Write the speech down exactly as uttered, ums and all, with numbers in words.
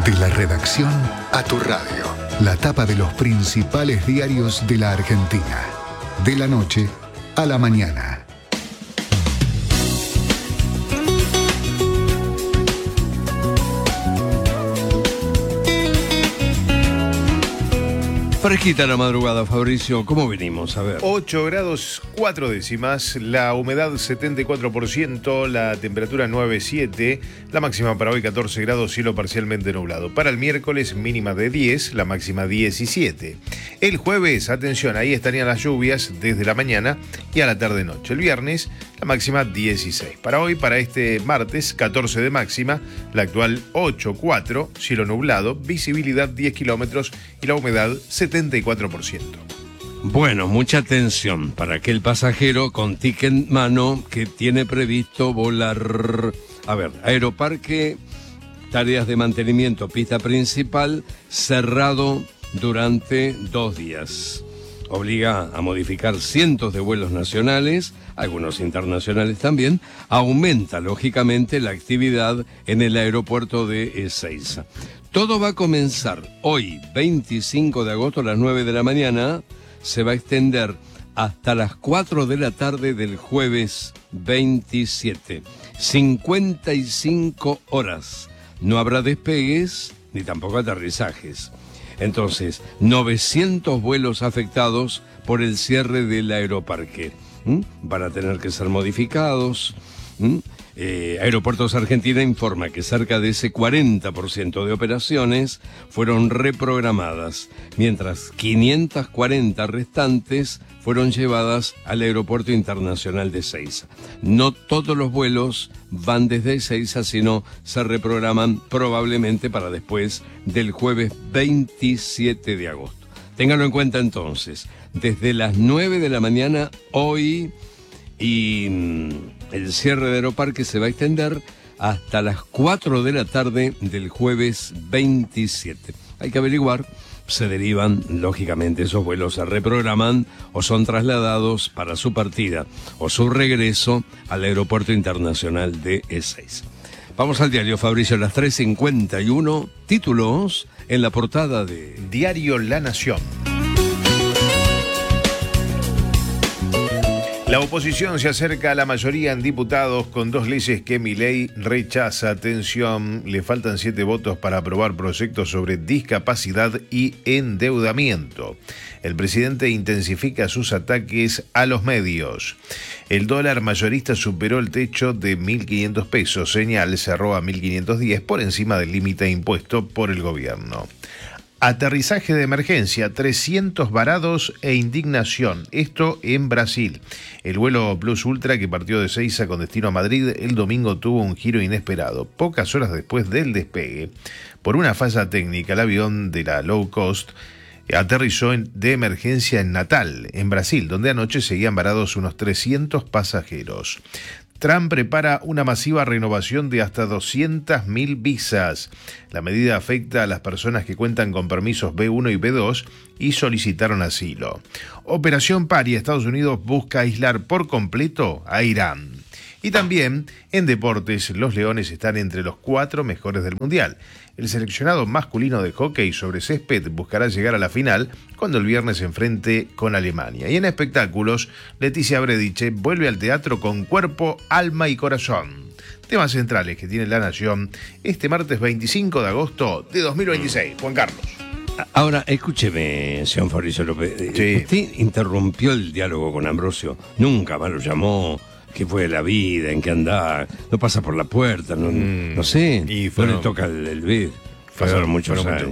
De la redacción a tu radio. La tapa de los principales diarios de la Argentina. De la noche a la mañana. Fresquita la madrugada, Fabricio. ¿Cómo venimos? A ver. ocho grados cuatro décimas, la humedad setenta y cuatro por ciento, la temperatura nueve coma siete, la máxima para hoy catorce grados, cielo parcialmente nublado. Para el miércoles mínima de diez, la máxima diecisiete. El jueves, atención, ahí estarían las lluvias desde la mañana y a la tarde-noche. El viernes, la máxima dieciséis. Para hoy, para este martes, catorce de máxima, la actual ocho coma cuatro, cielo nublado, visibilidad diez kilómetros y la humedad setenta y cuatro por ciento. Bueno, mucha atención para aquel pasajero con ticket en mano que tiene previsto volar. A ver, Aeroparque, tareas de mantenimiento, pista principal, cerrado durante dos días. Obliga a modificar cientos de vuelos nacionales, algunos internacionales también. Aumenta, lógicamente, la actividad en el aeropuerto de Ezeiza. Todo va a comenzar hoy, veinticinco de agosto, a las nueve de la mañana. Se va a extender hasta las cuatro de la tarde del jueves veintisiete. cincuenta y cinco horas. No habrá despegues ni tampoco aterrizajes. Entonces, novecientos vuelos afectados por el cierre del aeroparque. ¿Mm? Van a tener que ser modificados. ¿Mm? Eh, Aeropuertos Argentina informa que cerca de ese cuarenta por ciento de operaciones fueron reprogramadas, mientras quinientas cuarenta restantes fueron llevadas al Aeropuerto Internacional de Ezeiza. No todos los vuelos van desde Ezeiza, sino se reprograman probablemente para después del jueves veintisiete de agosto. Ténganlo en cuenta entonces, desde las nueve de la mañana hoy y mmm, el cierre de Aeroparque se va a extender hasta las cuatro de la tarde del jueves veintisiete. Hay que averiguar, se derivan, lógicamente, esos vuelos se reprograman o son trasladados para su partida o su regreso al Aeropuerto Internacional de Ezeiza. Vamos al diario, Fabricio, a las tres cincuenta y uno, títulos en la portada de Diario La Nación. La oposición se acerca a la mayoría en diputados con dos leyes que Milei rechaza. Atención, le faltan siete votos para aprobar proyectos sobre discapacidad y endeudamiento. El presidente intensifica sus ataques a los medios. El dólar mayorista superó el techo de mil quinientos pesos. Señal cerró a mil quinientos diez por encima del límite impuesto por el gobierno. Aterrizaje de emergencia, trescientos varados e indignación. Esto en Brasil. El vuelo Plus Ultra que partió de Ezeiza con destino a Madrid el domingo tuvo un giro inesperado. Pocas horas después del despegue, por una falla técnica, el avión de la low cost aterrizó en, de emergencia en Natal, en Brasil, donde anoche seguían varados unos trescientos pasajeros. Trump prepara una masiva renovación de hasta doscientas mil visas. La medida afecta a las personas que cuentan con permisos B uno y B dos y solicitaron asilo. Operación Paria, Estados Unidos busca aislar por completo a Irán. Y también, en deportes, los Leones están entre los cuatro mejores del Mundial. El seleccionado masculino de hockey sobre césped buscará llegar a la final cuando el viernes se enfrente con Alemania. Y en espectáculos, Leticia Brediche vuelve al teatro con Cuerpo, Alma y Corazón. Temas centrales que tiene La Nación este martes veinticinco de agosto de dos mil veintiséis. Juan Carlos. Ahora, escúcheme, señor Fabricio López. Sí. Usted interrumpió el diálogo con Ambrosio. Nunca más lo llamó. ¿Qué fue de la vida? ¿En qué andaba? No pasa por la puerta, no, mm. no sé. Y fueron, no le toca el, el vid. Pasaron muchos años.